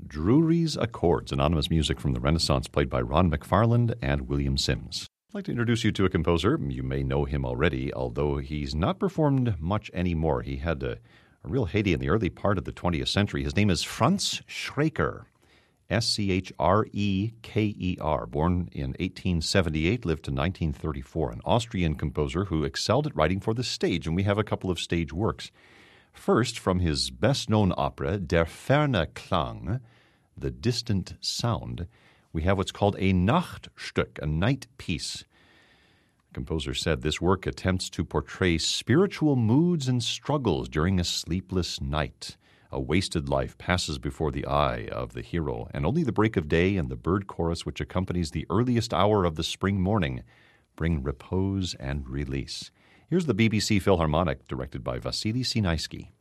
Drury's Accords, anonymous music from the Renaissance played by Ron McFarland and William Sims. I'd like to introduce you to a composer. You may know him already, although he's not performed much anymore. He had a real heyday in the early part of the 20th century. His name is Franz Schreker, Schreker, born in 1878, lived to 1934, an Austrian composer who excelled at writing for the stage, and we have a couple of stage works. First, from his best-known opera, Der ferne Klang, The Distant Sound, we have what's called a Nachtstück, a night piece. The composer said this work attempts to portray spiritual moods and struggles during a sleepless night. A wasted life passes before the eye of the hero, and only the break of day and the bird chorus which accompanies the earliest hour of the spring morning bring repose and release. Here's the BBC Philharmonic, directed by Vasily Sinaisky.